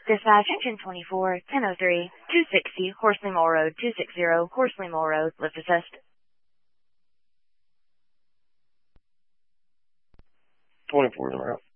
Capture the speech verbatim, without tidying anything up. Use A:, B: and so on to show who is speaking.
A: Dispatch engine twenty-four, ten oh three, two sixty, Horsley Mall Road, two sixty, Horsley Mall Road, lift assist.
B: twenty-four is en route.